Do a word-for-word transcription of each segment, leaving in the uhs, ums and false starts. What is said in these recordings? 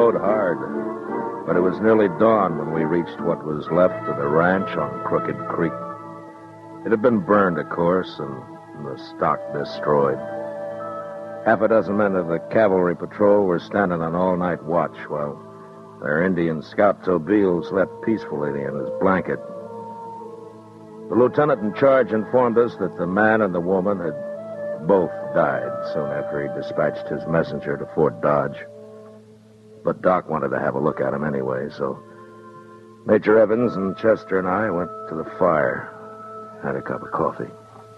rode hard, but it was nearly dawn when we reached what was left of the ranch on Crooked Creek. It had been burned, of course, and the stock destroyed. Half a dozen men of the cavalry patrol were standing on all-night watch while their Indian scout Tobeel slept peacefully in his blanket. The lieutenant in charge informed us that the man and the woman had both died soon after he dispatched his messenger to Fort Dodge. But Doc wanted to have a look at him anyway, so Major Evans and Chester and I went to the fire, had a cup of coffee.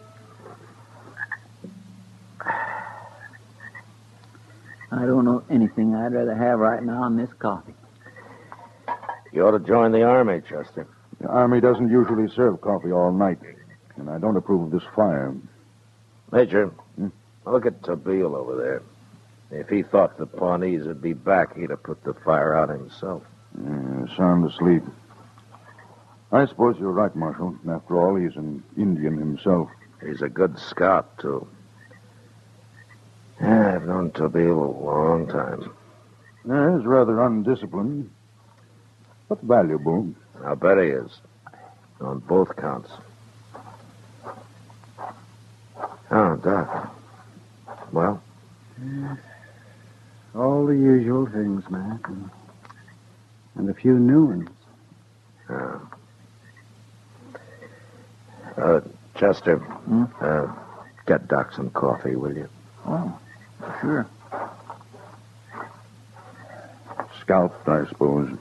I don't know anything I'd rather have right now than this coffee. You ought to join the Army, Chester. The Army doesn't usually serve coffee all night, and I don't approve of this fire. Major, hmm? Look at Tobeel over there. If he thought the Pawnees would be back, he'd have put the fire out himself. Yeah, sound asleep. I suppose you're right, Marshal. After all, he's an Indian himself. He's a good scout, too. Yeah, I've known Tobeel a long time. Yeah, he's rather undisciplined, but valuable. I'll bet he is. On both counts. Oh, Doc. Well? Yes. All the usual things, Matt. And, and a few new ones. Uh, uh, Chester, Hmm? uh, get Doc some coffee, will you? Oh, sure. Scalped, I suppose.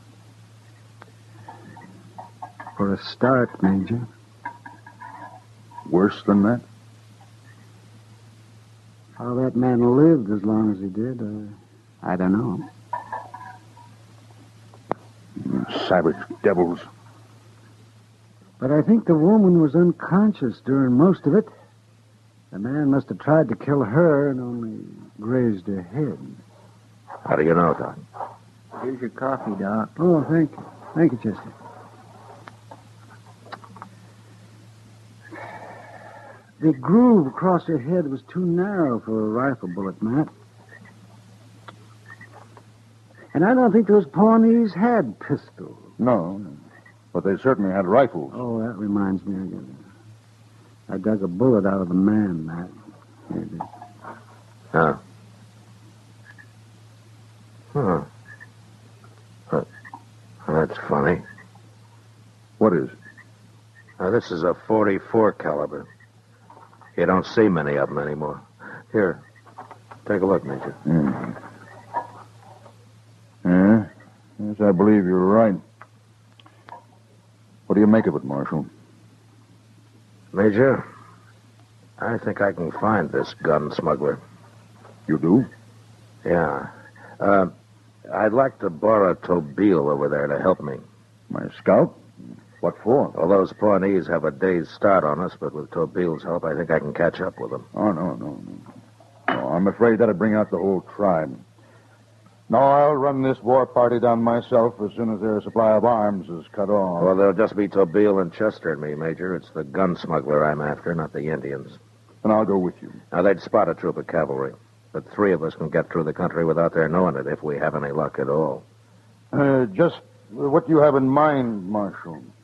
For a start, Major. Worse than that? How that man lived as long as he did, uh, I don't know. Savage devils. But I think the woman was unconscious during most of it. The man must have tried to kill her and only grazed her head. How do you know, Doc? Here's your coffee, Doc. Oh, thank you. Thank you, Chester. The groove across her head was too narrow for a rifle bullet, Matt. And I don't think those Pawnees had pistols. No, no. But they certainly had rifles. Oh, that reminds me. I dug a bullet out of the man, Matt. Here it is. Huh. Huh. Huh. That's funny. What is? Now, this is a forty-four caliber. You don't see many of them anymore. Here, take a look, Major. Yeah. Yeah? Yes, I believe you're right. What do you make of it, Marshal? Major, I think I can find this gun smuggler. You do? Yeah. Uh, I'd like to borrow Tobeel over there to help me. My scout? What for? Well, those Pawnees have a day's start on us, but with Tobeel's help, I think I can catch up with them. Oh, no, no, no. No, I'm afraid that'd bring out the whole tribe. No, I'll run this war party down myself as soon as their supply of arms is cut off. Well, there'll just be Tobeel and Chester and me, Major. It's the gun smuggler I'm after, not the Indians. Then I'll go with you. Now, they'd spot a troop of cavalry, but three of us can get through the country without their knowing it if we have any luck at all. Uh, just what you have in mind, Marshal.